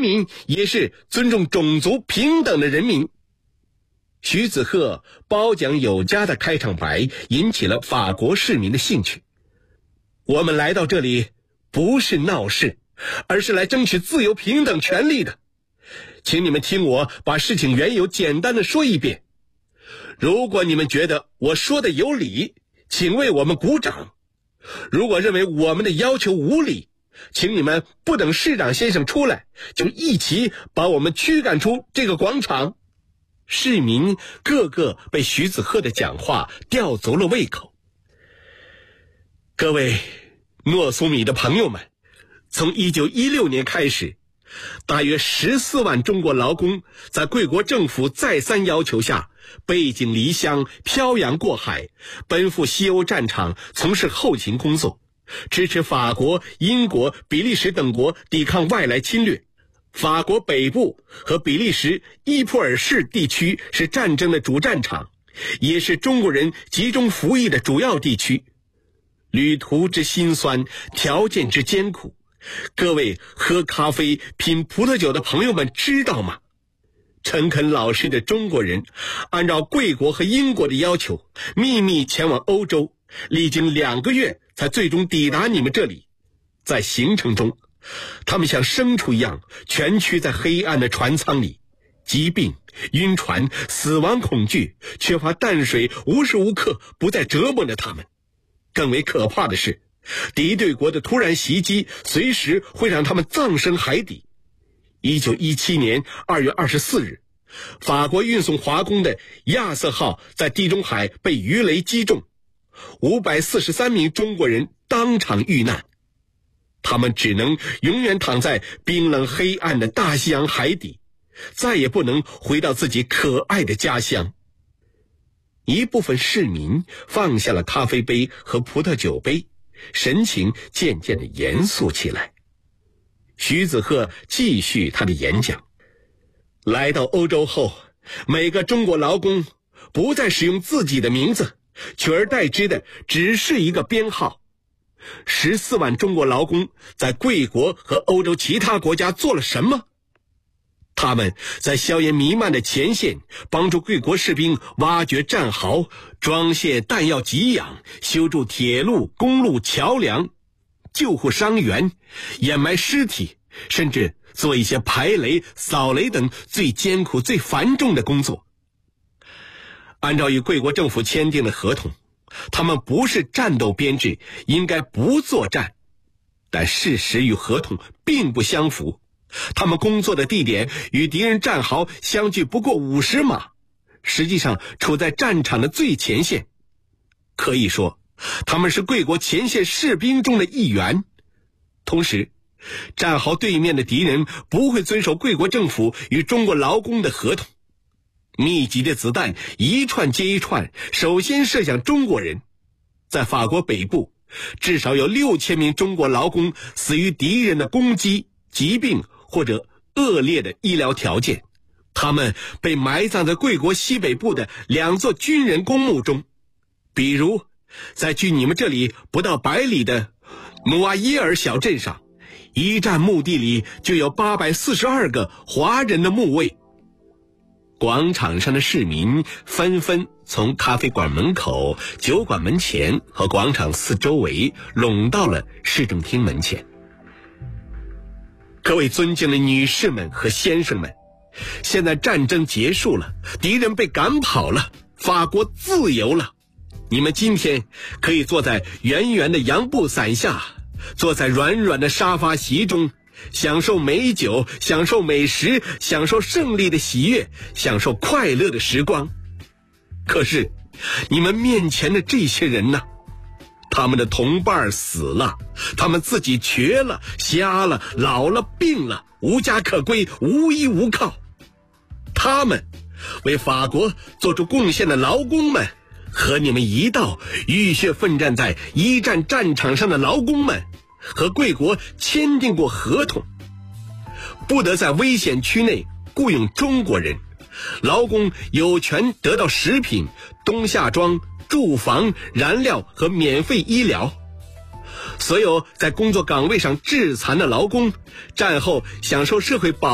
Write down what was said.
民也是尊重种族平等的人民。徐子鹤褒奖有加的开场白引起了法国市民的兴趣。我们来到这里不是闹事，而是来争取自由平等权利的。请你们听我把事情缘由简单的说一遍。如果你们觉得我说的有理，请为我们鼓掌。如果认为我们的要求无理，请你们不等市长先生出来，就一起把我们驱赶出这个广场。市民个个被徐子鹤的讲话吊足了胃口。各位诺苏米的朋友们，从1916年开始，大约14万中国劳工在贵国政府再三要求下，背井离乡，漂洋过海，奔赴西欧战场从事后勤工作，支持法国、英国、比利时等国抵抗外来侵略。法国北部和比利时伊普尔市地区是战争的主战场，也是中国人集中服役的主要地区。旅途之辛酸，条件之艰苦，各位喝咖啡品葡萄酒的朋友们知道吗？诚恳老实的中国人按照贵国和英国的要求，秘密前往欧洲，历经2个月才最终抵达你们这里。在行程中，他们像牲畜一样蜷曲在黑暗的船舱里，疾病、晕船、死亡恐惧、缺乏淡水无时无刻不在折磨着他们。更为可怕的是，敌对国的突然袭击随时会让他们葬身海底。1917年2月24日，法国运送华工的亚瑟号在地中海被鱼雷击中，543名中国人当场遇难。他们只能永远躺在冰冷黑暗的大西洋海底，再也不能回到自己可爱的家乡。一部分市民放下了咖啡杯和葡萄酒杯，神情渐渐地严肃起来。徐子鹤继续他的演讲。来到欧洲后，每个中国劳工不再使用自己的名字，取而代之的只是一个编号。14万中国劳工在贵国和欧洲其他国家做了什么？他们在硝烟弥漫的前线，帮助贵国士兵挖掘战壕，装卸弹药给养，修筑铁路、公路、桥梁，救护伤员，掩埋尸体，甚至做一些排雷、扫雷等最艰苦、最繁重的工作。按照与贵国政府签订的合同，他们不是战斗编制，应该不作战。但事实与合同并不相符，他们工作的地点与敌人战壕相距不过50码，实际上处在战场的最前线。可以说，他们是贵国前线士兵中的一员。同时，战壕对面的敌人不会遵守贵国政府与中国劳工的合同。密集的子弹一串接一串，首先射向中国人。在法国北部，至少有6000名中国劳工死于敌人的攻击、疾病或者恶劣的医疗条件。他们被埋葬在贵国西北部的2座军人公墓中，比如在距你们这里不到100里的努瓦耶尔小镇上，一站墓地里就有842个华人的墓位。广场上的市民纷纷从咖啡馆门口、酒馆门前和广场四周围拢到了市政厅门前。各位尊敬的女士们和先生们，现在战争结束了，敌人被赶跑了，法国自由了。你们今天可以坐在圆圆的洋布伞下，坐在软软的沙发席中，享受美酒，享受美食，享受胜利的喜悦，享受快乐的时光。可是你们面前的这些人呢？他们的同伴死了，他们自己瘸了、瞎了、老了、病了，无家可归，无依无靠。他们为法国做出贡献的劳工们，和你们一道浴血奋战在一战战场上的劳工们，和贵国签订过合同，不得在危险区内雇佣中国人。劳工有权得到食品、冬夏装、住房、燃料和免费医疗。所有在工作岗位上致残的劳工，战后享受社会保